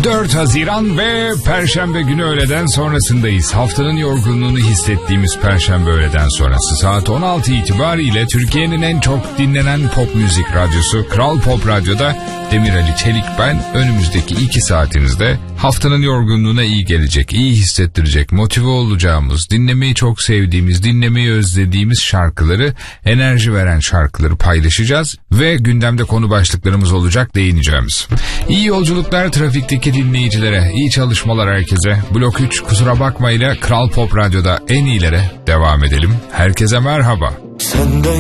4 Haziran ve Perşembe günü öğleden sonrasındayız. Haftanın yorgunluğunu hissettiğimiz Perşembe öğleden sonrası saat 16 itibariyle Türkiye'nin en çok dinlenen pop müzik radyosu Kral Pop Radyo'da Demir Ali Çelik ben. Önümüzdeki 2 saatinizde haftanın yorgunluğuna iyi gelecek, iyi hissettirecek, motive olacağımız, dinlemeyi çok sevdiğimiz, dinlemeyi özlediğimiz şarkıları, enerji veren şarkıları paylaşacağız ve gündemde konu başlıklarımız olacak, değineceğimiz. İyi yolculuklar trafikteki dinleyicilere, iyi çalışmalar herkese. Blok 3 kusura bakmayla Kral Pop Radyo'da en iyilere devam edelim. Herkese merhaba.